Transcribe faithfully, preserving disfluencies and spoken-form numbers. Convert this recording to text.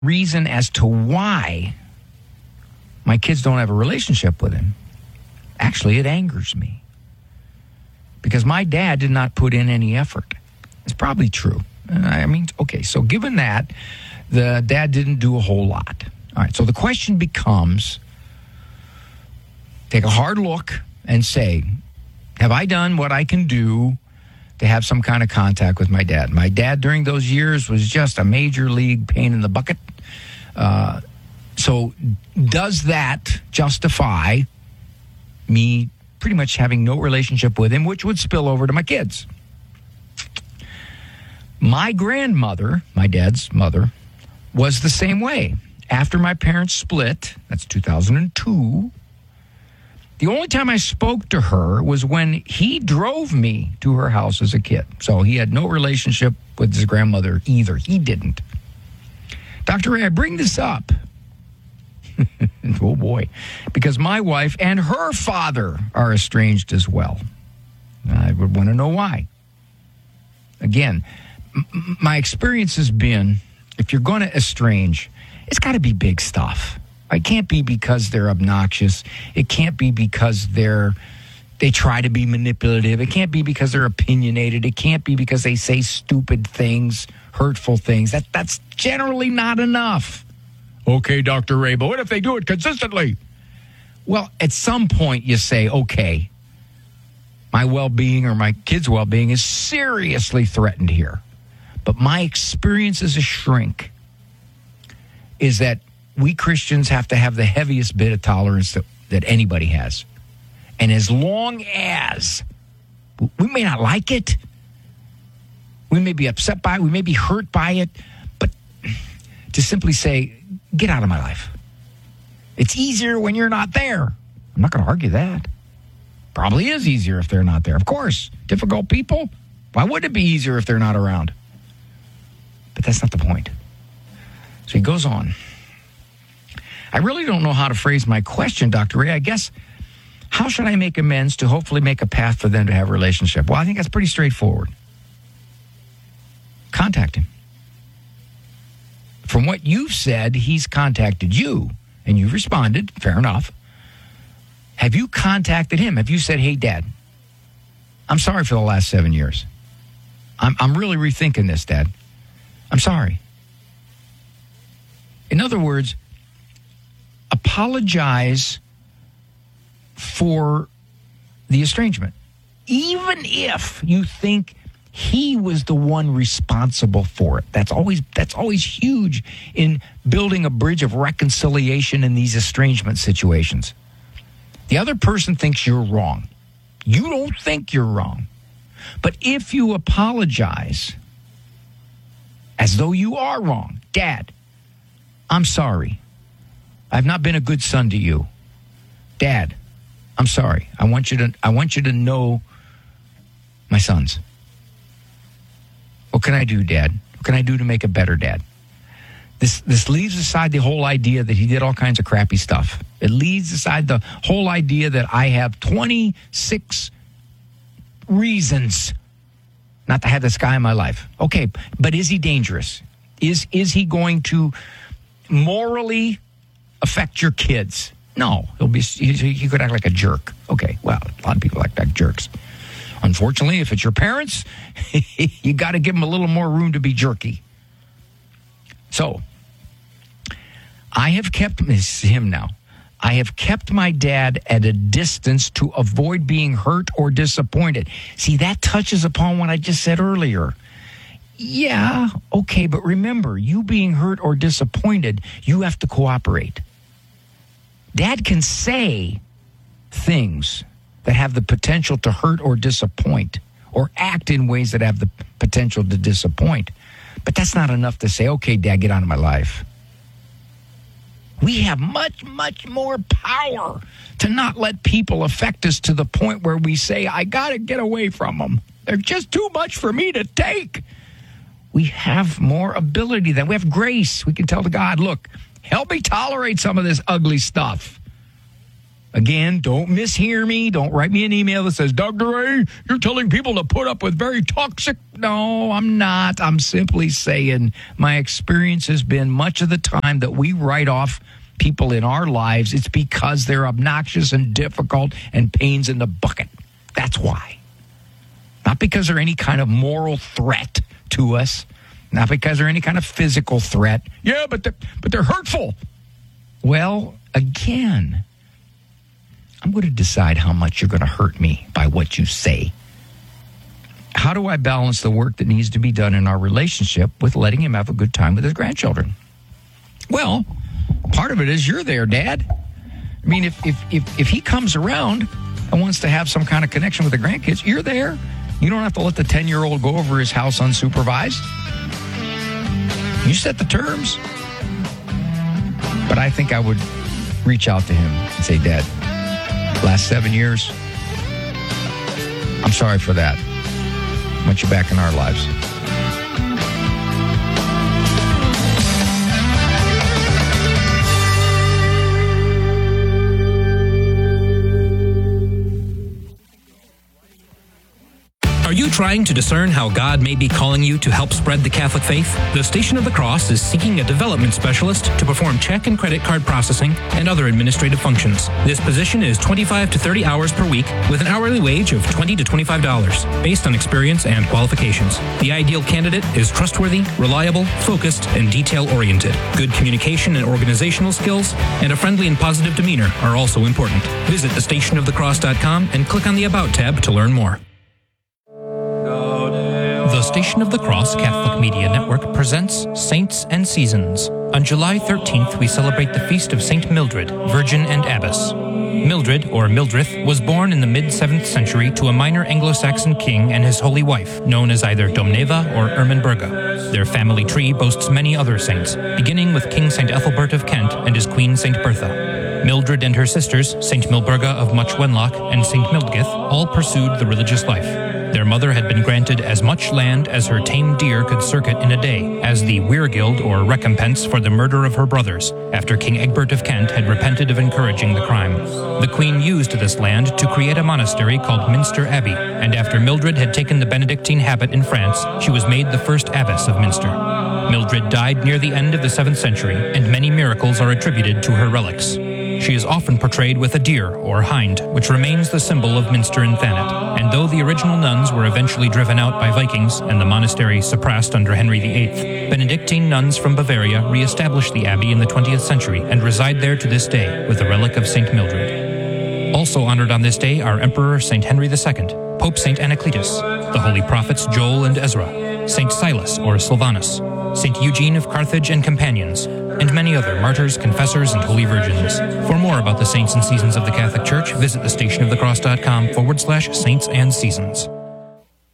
reason as to why my kids don't have a relationship with him. Actually, it angers me. Because my dad did not put in any effort. It's probably true. I mean, okay, so given that, the dad didn't do a whole lot. All right, so the question becomes, take a hard look and say, have I done what I can do to have some kind of contact with my dad? My dad during those years was just a major league pain in the bucket. Uh, so does that justify me pretty much having no relationship with him, which would spill over to my kids? My grandmother, my dad's mother, was the same way. After my parents split, that's two thousand two, the only time I spoke to her was when he drove me to her house as a kid. So he had no relationship with his grandmother either. He didn't. Doctor Ray, I bring this up. Oh, boy. Because my wife and her father are estranged as well. I would want to know why. Again, m- my experience has been, if you're going to estrange, it's got to be big stuff. It can't be because they're obnoxious. It can't be because they're they try to be manipulative. It can't be because they're opinionated. It can't be because they say stupid things, hurtful things. That that's generally not enough. Okay, Doctor Ray, but what if they do it consistently? Well, at some point you say, okay, my well-being or my kids' well-being is seriously threatened here. But my experience as a shrink is that we Christians have to have the heaviest bit of tolerance that, that anybody has. And as long as we may not like it, we may be upset by it, we may be hurt by it, but to simply say, get out of my life. It's easier when you're not there. I'm not going to argue that. Probably is easier if they're not there. Of course, difficult people. Why would it be easier if they're not around? But that's not the point. So he goes on. I really don't know how to phrase my question, Doctor Ray. I guess, how should I make amends to hopefully make a path for them to have a relationship? Well, I think that's pretty straightforward. Contact him. From what you've said, he's contacted you, and you've responded. Fair enough. Have you contacted him? Have you said, hey, Dad, I'm sorry for the last seven years. I'm, I'm really rethinking this, Dad. I'm sorry. In other words, apologize for the estrangement. Even if you think he was the one responsible for it. That's always that's always huge in building a bridge of reconciliation in these estrangement situations. The other person thinks you're wrong. You don't think you're wrong. But if you apologize as though you are wrong, Dad, I'm sorry. I've not been a good son to you. Dad, I'm sorry. I want you to I want you to know my sons. What can I do, Dad? What can I do to make a better dad? This this leaves aside the whole idea that he did all kinds of crappy stuff. It leaves aside the whole idea that I have twenty-six reasons not to have this guy in my life. Okay, but is he dangerous? Is is he going to morally affect your kids? No, he'll be. He, he could act like a jerk. Okay, well, a lot of people act like jerks. Unfortunately, if it's your parents, you got to give them a little more room to be jerky. So, I have kept, this is him now, I have kept my dad at a distance to avoid being hurt or disappointed. See, that touches upon what I just said earlier. Yeah, okay, but remember, you being hurt or disappointed, you have to cooperate. Dad can say things that have the potential to hurt or disappoint, or act in ways that have the potential to disappoint. But that's not enough to say, okay, Dad, get out of my life. We have much, much more power to not let people affect us to the point where we say, I got to get away from them. They're just too much for me to take. We have more ability than we have grace. We can tell to God, look, help me tolerate some of this ugly stuff. Again, don't mishear me. Don't write me an email that says, Doctor A, you're telling people to put up with very toxic. No, I'm not. I'm simply saying my experience has been much of the time that we write off people in our lives, it's because they're obnoxious and difficult and pains in the bucket. That's why. Not because they're any kind of moral threat to us. Not because they're any kind of physical threat. Yeah, but they're, but they're hurtful. Well, again, I'm going to decide how much you're going to hurt me by what you say. How do I balance the work that needs to be done in our relationship with letting him have a good time with his grandchildren? Well, part of it is you're there, Dad. I mean, if if if, if he comes around and wants to have some kind of connection with the grandkids, you're there. You don't have to let the ten-year-old go over his house unsupervised. You set the terms. But I think I would reach out to him and say, Dad, last seven years, I'm sorry for that. I want you back in our lives. Are you trying to discern how God may be calling you to help spread the Catholic faith? The Station of the Cross is seeking a development specialist to perform check and credit card processing and other administrative functions. This position is twenty-five to thirty hours per week with an hourly wage of twenty to twenty-five dollars based on experience and qualifications. The ideal candidate is trustworthy, reliable, focused, and detail-oriented. Good communication and organizational skills and a friendly and positive demeanor are also important. Visit the station of the cross dot com and click on the About tab to learn more. The Station of the Cross Catholic Media Network presents Saints and Seasons. On July thirteenth, we celebrate the feast of Saint Mildred, Virgin and Abbess. Mildred, or Mildrith, was born in the mid-seventh century to a minor Anglo-Saxon king and his holy wife, known as either Domneva or Ermenberga. Their family tree boasts many other saints, beginning with King Saint Ethelbert of Kent and his queen Saint Bertha. Mildred and her sisters, Saint Milburga of Much Wenlock and Saint Mildgith, all pursued the religious life. Their mother had been granted as much land as her tame deer could circuit in a day, as the weirgild or recompense for the murder of her brothers, after King Egbert of Kent had repented of encouraging the crime. The queen used this land to create a monastery called Minster Abbey, and after Mildred had taken the Benedictine habit in France, she was made the first abbess of Minster. Mildred died near the end of the seventh century, and many miracles are attributed to her relics. She is often portrayed with a deer, or hind, which remains the symbol of Minster and Thanet. And though the original nuns were eventually driven out by Vikings and the monastery suppressed under Henry the Eighth, Benedictine nuns from Bavaria re-established the abbey in the twentieth century and reside there to this day with the relic of Saint Mildred. Also honored on this day are Emperor Saint Henry the Second, Pope Saint Anacletus, the holy prophets Joel and Ezra, Saint Silas or Silvanus, Saint Eugene of Carthage and companions, and many other martyrs, confessors, and holy virgins. For more about the saints and seasons of the Catholic Church, visit the stationofthecross.com forward slash saints and seasons.